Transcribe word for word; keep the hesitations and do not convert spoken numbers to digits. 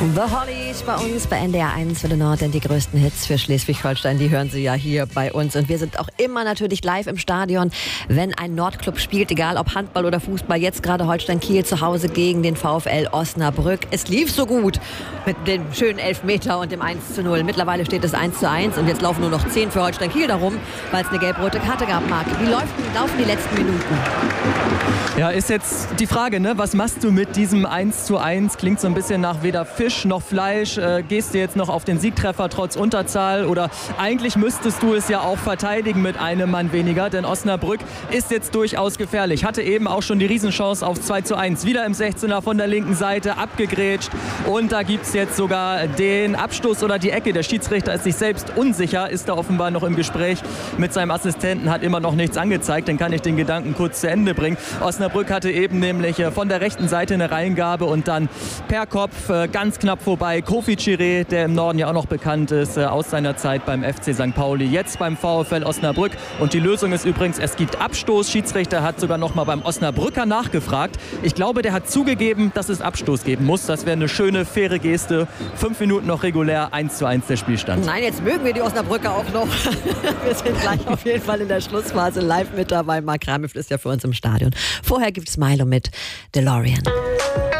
The Hollies bei uns bei N D R eins für den Nord, denn die größten Hits für Schleswig-Holstein, die hören Sie ja hier bei uns. Und wir sind auch immer natürlich live im Stadion, wenn ein Nordclub spielt, egal ob Handball oder Fußball. Jetzt gerade Holstein Kiel zu Hause gegen den VfL Osnabrück. Es lief so gut mit dem schönen Elfmeter und dem eins zu null. Mittlerweile steht es eins zu eins und jetzt laufen nur noch zehn für Holstein Kiel darum, weil es eine gelb-rote Karte gab, Marc. Wie laufen, laufen die letzten Minuten? Ja, ist jetzt die Frage, ne? Was machst du mit diesem eins zu eins? Klingt so ein bisschen nach weder Fisch noch Fleisch. Äh, gehst du jetzt noch auf den Siegtreffer trotz Unterzahl? Oder eigentlich müsstest du es ja auch verteidigen mit einem Mann weniger, denn Osnabrück ist jetzt durchaus gefährlich. Hatte eben auch schon die Riesenchance auf zwei zu eins. Wieder im sechzehner von der linken Seite, abgegrätscht. Und da gibt es jetzt sogar den Abstoß oder die Ecke. Der Schiedsrichter ist sich selbst unsicher, ist da offenbar noch im Gespräch mit seinem Assistenten, hat immer noch nichts angezeigt. Dann kann ich den Gedanken kurz zu Ende bringen. Osnabrück hatte eben nämlich von der rechten Seite eine Reingabe und dann per Kopf ganz knapp vorbei. Kofi Chiré, der im Norden ja auch noch bekannt ist, aus seiner Zeit beim F C Sankt Pauli, jetzt beim VfL Osnabrück. Und die Lösung ist übrigens, es gibt Abstoß. Schiedsrichter hat sogar noch mal beim Osnabrücker nachgefragt. Ich glaube, der hat zugegeben, dass es Abstoß geben muss. Das wäre eine schöne, faire Geste. Fünf Minuten noch regulär, eins zu eins der Spielstand. Nein, jetzt mögen wir die Osnabrücker auch noch. Wir sind gleich auf jeden Fall in der Schlussphase live mit dabei. Marc Ramif ist ja für uns im Stadion. Vorher gibt es Milo mit DeLorean.